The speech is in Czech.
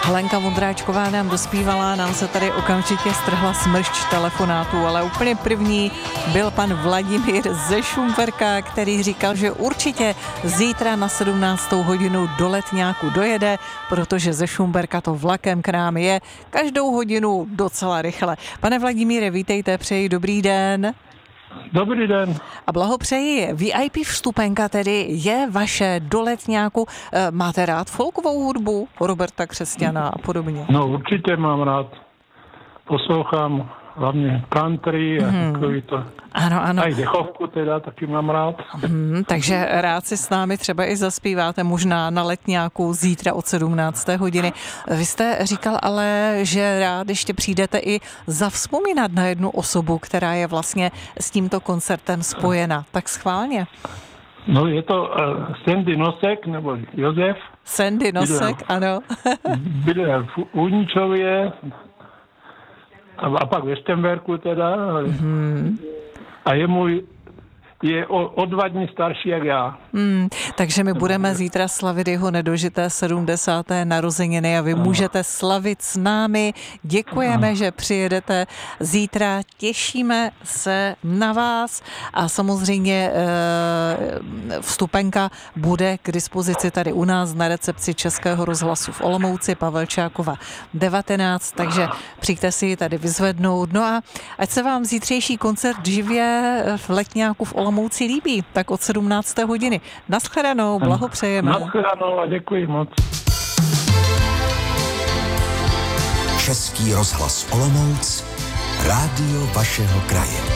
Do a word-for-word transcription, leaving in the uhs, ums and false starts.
Lenka Vondráčková nám dospívala, nám se tady okamžitě strhla smršť telefonátů, ale úplně první byl pan Vladimír ze Šumperka, který říkal, že určitě zítra na sedmnáctou hodinu do Letňáku dojede, protože ze Šumperka to vlakem k nám je každou hodinu docela rychle. Pane Vladimíre, vítejte, přeji dobrý den. Dobrý den. A blahopřeji. V I P vstupenka tedy je vaše do Letňáku. Máte rád folkovou hudbu? Roberta Křesťana a podobně? No určitě mám rád. Poslouchám hlavně country a hmm. takový to. Ano, ano. A i dechovku teda taky mám rád. Hmm, takže rád si s námi třeba i zaspíváte možná na Letňáku zítra od sedmnácté hodiny. Vy jste říkal ale, že rád ještě přijdete i zavzpomínat na jednu osobu, která je vlastně s tímto koncertem spojena. Tak schválně. No je to uh, Sandy Nosek, nebo Josef. Sandy Nosek, bydlel, ano. Bydlel v Uničově a, a pak ve Štemberku teda. Hmm. A je můj, je o, o dva dny starší jak já. Hmm, takže my budeme zítra slavit jeho nedožité sedmdesáté narozeniny a vy můžete slavit s námi. Děkujeme, že přijedete zítra, těšíme se na vás a samozřejmě vstupenka bude k dispozici tady u nás na recepci Českého rozhlasu v Olomouci, Pavelčákova devatenáct, takže přijďte si ji tady vyzvednout. No a ať se vám zítřejší koncert živě v Letňáku v Olomouci líbí, tak od sedmnácté hodiny. Naschledanou, blahopřejeme. Naschledanou a děkuji moc. Český rozhlas Olomouc, rádio vašeho kraje.